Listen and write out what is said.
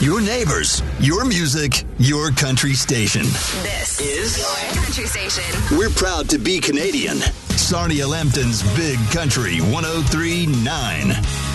Your neighbors, your music, your country station. This is your country station. We're proud to be Canadian. Sarnia Lambton's Big Country 103.9.